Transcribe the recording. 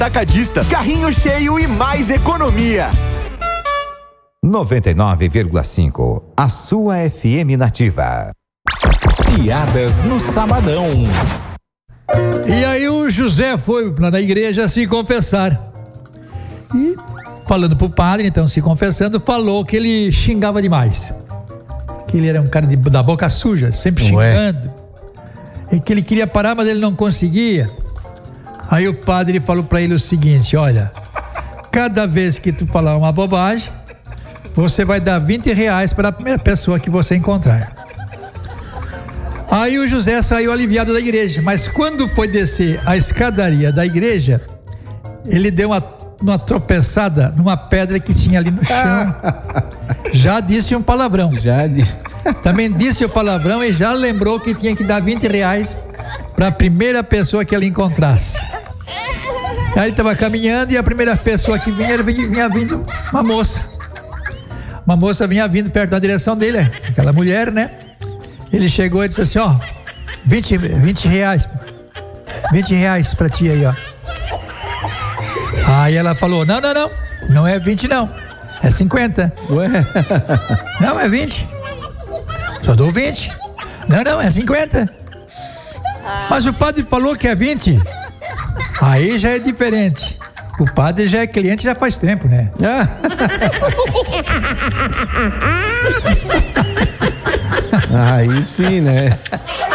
Atacadista, carrinho cheio e mais economia. 99,5, a sua FM nativa. Piadas no Sabadão. E aí o José foi lá na igreja se confessar. E falando pro padre, então se confessando, falou que ele xingava demais. Que ele era um cara da boca suja, sempre xingando. E que ele queria parar, mas ele não conseguia. Aí o padre falou pra ele o seguinte: olha, cada vez que tu falar uma bobagem, você vai dar R$20 para a primeira pessoa que você encontrar. Aí o José saiu aliviado da igreja, mas quando foi descer a escadaria da igreja, ele deu uma tropeçada numa pedra que tinha ali no chão. Já disse um palavrão. Também disse o palavrão e já lembrou que tinha que dar R$20 para a primeira pessoa que ele encontrasse. Aí ele estava caminhando e a primeira pessoa que vinha vindo uma moça. Uma moça vinha vindo perto da direção dele, aquela mulher, né? Ele chegou e disse assim: ó, R$20. R$20 pra ti aí, ó. Aí ela falou: não é 20 não, é 50. Ué? Não, é 20. Só dou 20. Não, é 50. Mas o padre falou que é 20. Aí já é diferente. O padre já é cliente já faz tempo, né? Aí sim, né?